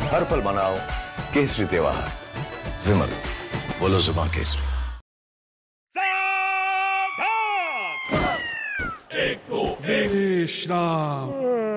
हर पल मनाओ केसरी त्योहार। विमल, बोलो जुबान केसरी। एक तो एक। श्राम